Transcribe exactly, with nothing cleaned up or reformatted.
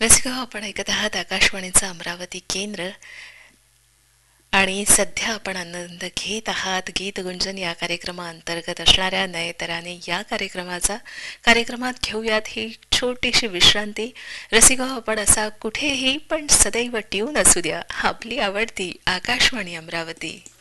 रसिक हो, आपण ऐकत आहात आकाशवाणीचं अमरावती केंद्र आणि सध्या आपण आनंद घेत आहात गीत गुंजन या कार्यक्रमाअंतर्गत असणाऱ्या नयतराने या कार्यक्रमाचा. कार्यक्रमात घेऊयात ही छोटीशी विश्रांती. रसिक हो, आपण असा कुठेही पण सदैव ट्यून असू द्या, आपली आवडती आकाशवाणी अमरावती.